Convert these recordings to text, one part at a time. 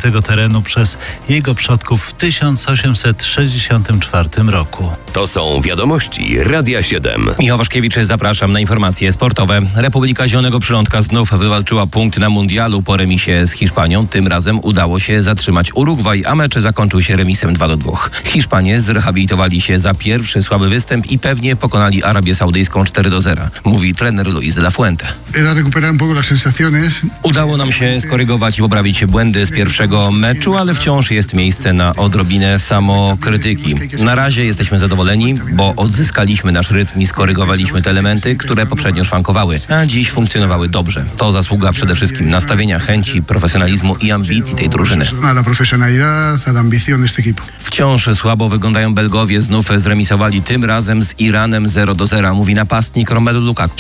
tego terenu przez jego przodków w 1864 roku. To są wiadomości Radia 7. Michał Waszkiewicz, zapraszam na informacje sportowe. Republika Zielonego Przylądka znów wywalczyła punkt na mundialu po remisie z Hiszpanią. Tym razem udało się zatrzymać Urugwaj, a mecz zakończył się remisem 2-2. Hiszpanie zrehabilitowali się za pierwszy słaby występ i pewnie pokonali Arabię Saudyjską 4-0, mówi trener Luis de la Fuente. Udało nam się skorygować i poprawić błędy z pierwszego meczu, ale wciąż jest miejsce na odrobinę samokrytyki. Na razie jesteśmy zadowoleni, bo odzyskaliśmy nasz rytm i skorygowaliśmy te elementy, które poprzednio szwankowały, a dziś funkcjonowały dobrze. To zasługa przede wszystkim nastawienia, chęci, profesjonalizmu i ambicji tej drużyny. Wciąż słabo wyglądają Belgowie, znów zremisowali tym razem z Iranem 0-0, mówi napastnik Romelu Lukaku.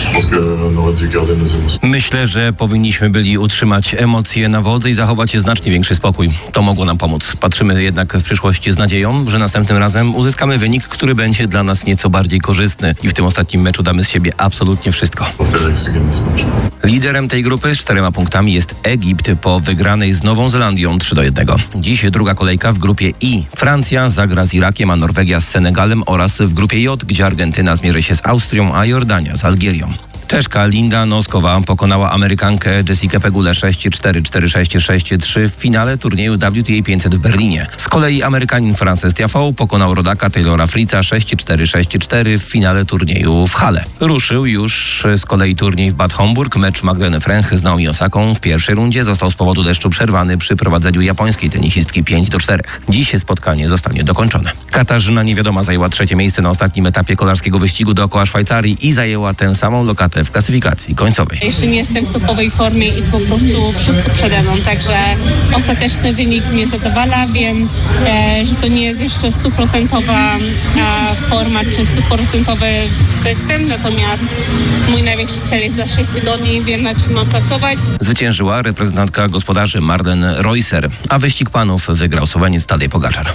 Myślę, że powinniśmy byli utrzymać emocje na wodze i zachować znacznie większy spokój. To mogło nam pomóc. Patrzymy jednak w przyszłość z nadzieją, że następnym razem uzyskamy wynik, który będzie dla nas nieco bardziej korzystny i w tym ostatnim meczu damy z siebie absolutnie wszystko. Liderem tej grupy z 4 punktami jest Egipt po wygranej z Nową Zelandią 3-1. Dziś druga kolejka w grupie I. Francja zagra z Irakiem, a Norwegia z Senegalem oraz w grupie J, gdzie Argentyna zmierzy się z Austrią, a Jordania z Algierią. Czeszka Linda Noskowa pokonała Amerykankę Jessikę Pegulę 6-4, 4-6, 6-3 w finale turnieju WTA 500 w Berlinie. Z kolei Amerykanin Frances Tiafoe pokonał rodaka Taylora Fritza 6-4, 6-4 w finale turnieju w Halle. Ruszył już z kolei turniej w Bad Homburg. Mecz Magdaleny Fręch z Naomi Osaką w pierwszej rundzie został z powodu deszczu przerwany przy prowadzeniu japońskiej tenisistki 5-4. Dziś spotkanie zostanie dokończone. Katarzyna Niewiadoma zajęła 3. miejsce na ostatnim etapie kolarskiego wyścigu dookoła Szwajcarii i zajęła tę samą lokatę w klasyfikacji końcowej. Jeszcze nie jestem w topowej formie i po prostu wszystko przede mną, także ostateczny wynik mnie zadowala. Wiem, że to nie jest jeszcze 100% forma czy 100% występ, natomiast mój największy cel jest za 6 tygodni, wiem na czym mam pracować. Zwyciężyła reprezentantka gospodarzy Marlen Reusser, a wyścig panów wygrał Słoweniec Tadej Pogaczar.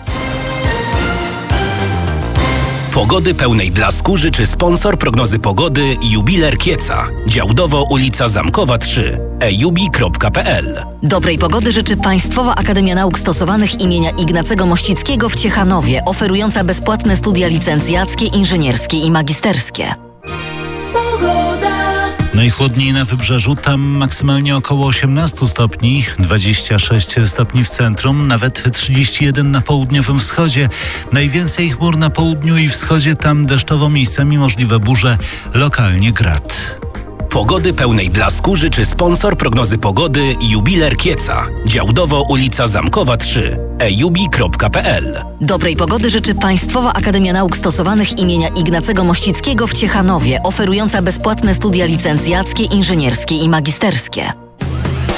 Pogody pełnej blasku życzy sponsor prognozy pogody Jubiler Kieca. Działdowo ulica Zamkowa 3. ejubi.pl. Dobrej pogody życzy Państwowa Akademia Nauk Stosowanych imienia Ignacego Mościckiego w Ciechanowie, oferująca bezpłatne studia licencjackie, inżynierskie i magisterskie. Najchłodniej na wybrzeżu, tam maksymalnie około 18 stopni, 26 stopni w centrum, nawet 31 na południowym wschodzie. Najwięcej chmur na południu i wschodzie, tam deszczowo miejscami możliwe burze, lokalnie grad. Pogody pełnej blasku życzy sponsor prognozy pogody Jubiler Kieca. Działdowo ulica Zamkowa 3. ejubi.pl. Dobrej pogody życzy Państwowa Akademia Nauk Stosowanych imienia Ignacego Mościckiego w Ciechanowie, oferująca bezpłatne studia licencjackie, inżynierskie i magisterskie.